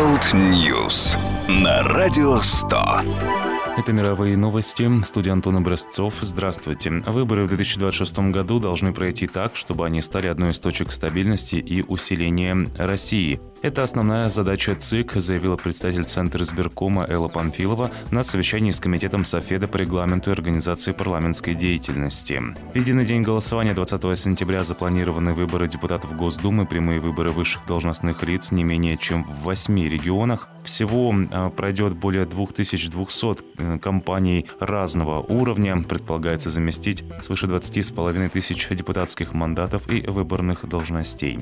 World News на Радио 100. Это мировые новости. В студии Антон Образцов. Здравствуйте. Выборы в 2026 году должны пройти так, чтобы они стали одной из точек стабильности и усиления России. Это основная задача ЦИК, заявила представитель Центра избиркома Элла Памфилова на совещании с комитетом Софеда по регламенту и организации парламентской деятельности. В единый день голосования 20 сентября запланированы выборы депутатов Госдумы, прямые выборы высших должностных лиц не менее чем в 8 регионах. Всего пройдет более 2200 компаний разного уровня. Предполагается заместить свыше 20,5 тысяч депутатских мандатов и выборных должностей.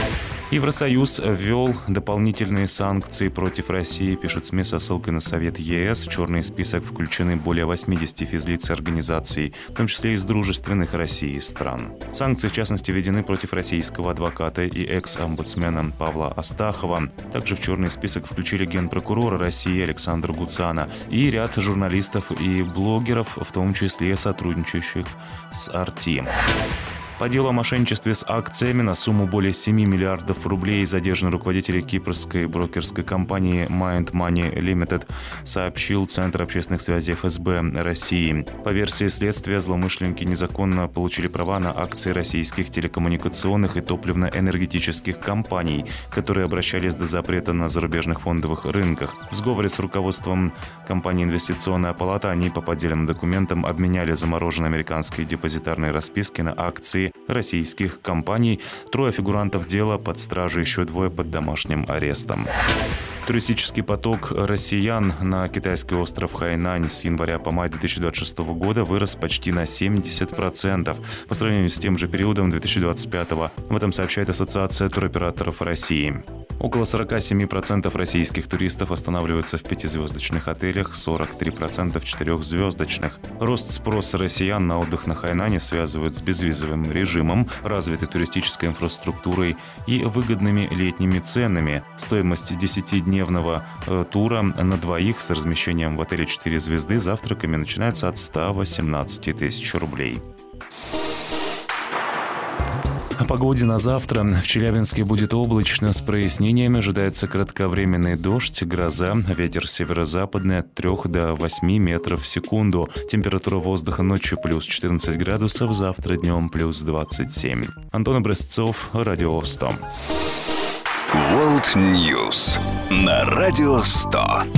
Евросоюз ввел дополнительные санкции против России, пишут СМИ со ссылкой на Совет ЕС. В черный список включены более 80 физлиц и организаций, в том числе из дружественных России стран. Санкции, в частности, введены против российского адвоката и экс-омбудсмена Павла Астахова. Также в черный список включили генпрокурора России Александра Гуцана и ряд журналистов и блогеров, в том числе сотрудничающих с RT. По делу о мошенничестве с акциями на сумму более 7 миллиардов рублей задержаны руководители кипрской брокерской компании Mind Money Limited, сообщил Центр общественных связей ФСБ России. По версии следствия, злоумышленники незаконно получили права на акции российских телекоммуникационных и топливно-энергетических компаний, которые обращались до запрета на зарубежных фондовых рынках. В сговоре с руководством компании «Инвестиционная палата» они по поддельным документам обменяли замороженные американские депозитарные расписки на акции российских компаний. 3 фигурантов дела под стражей, еще 2 под домашним арестом. Туристический поток россиян на китайский остров Хайнань с января по май 2026 года вырос почти на 70% по сравнению с тем же периодом 2025. В этом сообщает Ассоциация туроператоров России. Около 47% российских туристов останавливаются в 5-звездочных отелях, 43% в 4-звездочных. Рост спроса россиян на отдых на Хайнане связывают с безвизовым режимом, развитой туристической инфраструктурой и выгодными летними ценами. Стоимость 10-дневного тура на двоих с размещением в отеле 4 звезды завтраками начинается от 118 тысяч рублей. О погоде на завтра. В Челябинске будет облачно с прояснениями. Ожидается кратковременный дождь, гроза, ветер северо-западный от 3 до 8 метров в секунду. Температура воздуха ночью плюс 14 градусов, завтра днем плюс 27. Антон Образцов, Радио 100. World News на Радио 100.